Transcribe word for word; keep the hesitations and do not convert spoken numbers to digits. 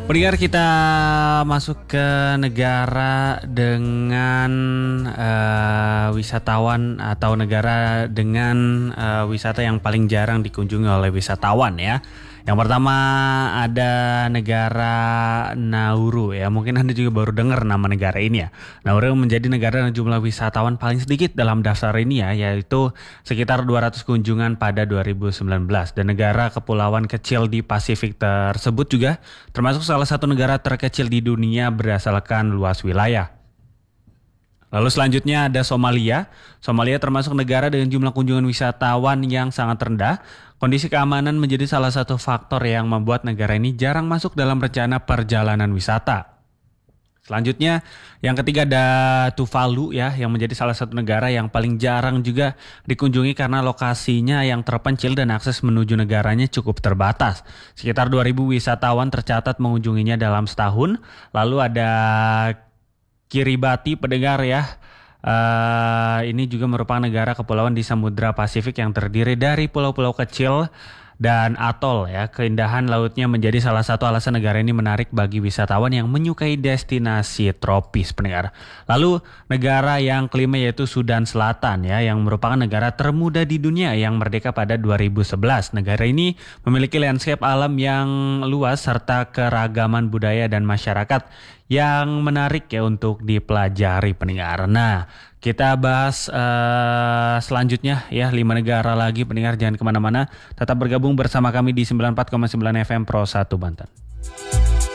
Pendengar, kita masuk ke negara dengan uh, wisatawan atau negara dengan uh, wisata yang paling jarang dikunjungi oleh wisatawan ya. Yang pertama ada negara Nauru ya. Mungkin Anda juga baru dengar nama negara ini ya. Nauru menjadi negara dengan jumlah wisatawan paling sedikit dalam daftar ini ya, yaitu sekitar dua ratus kunjungan pada dua ribu sembilan belas. Dan negara kepulauan kecil di Pasifik tersebut juga termasuk salah satu negara terkecil di dunia berdasarkan luas wilayah. Lalu selanjutnya ada Somalia. Somalia termasuk negara dengan jumlah kunjungan wisatawan yang sangat rendah. Kondisi keamanan menjadi salah satu faktor yang membuat negara ini jarang masuk dalam rencana perjalanan wisata. Selanjutnya yang ketiga ada Tuvalu ya, yang menjadi salah satu negara yang paling jarang juga dikunjungi karena lokasinya yang terpencil dan akses menuju negaranya cukup terbatas. Sekitar dua ribu wisatawan tercatat mengunjunginya dalam setahun. Lalu ada Kiribati, pendengar ya. Uh, ini juga merupakan negara kepulauan di Samudra Pasifik yang terdiri dari pulau-pulau kecil dan atol ya. Keindahan lautnya menjadi salah satu alasan negara ini menarik bagi wisatawan yang menyukai destinasi tropis, pendengar. Lalu negara yang kelima yaitu Sudan Selatan ya, yang merupakan negara termuda di dunia yang merdeka pada dua ribu sebelas. Negara ini memiliki landscape alam yang luas serta keragaman budaya dan masyarakat yang menarik ya untuk dipelajari, pendengar. Nah, kita bahas uh, selanjutnya ya, lima negara lagi, pendengar. Jangan kemana-mana, tetap bergabung bersama kami di sembilan puluh empat koma sembilan F M Pro satu Banten.